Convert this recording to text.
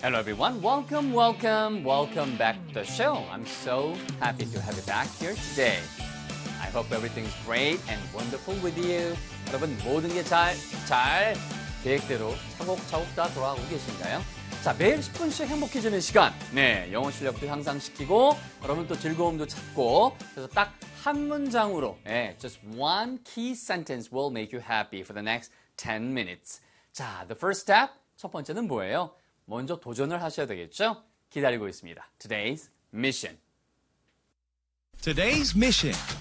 Hello everyone, welcome back to the show. I'm so happy to have you back here today. I hope everything's great and wonderful with you. 여러분 모든 게 잘 계획대로 차곡차곡 다 돌아가고 계신가요? 자, 매일 10분씩 행복해지는 시간. 네, 영어 실력도 향상시키고 여러분 또 즐거움도 찾고 그래서 딱 한 문장으로 just one key sentence will make you happy for the next 10 minutes. 자, the first step, 첫 번째는 뭐예요? 먼저 도전을 하셔야 되겠죠? 기다리고 있습니다. Today's mission. Today's mission.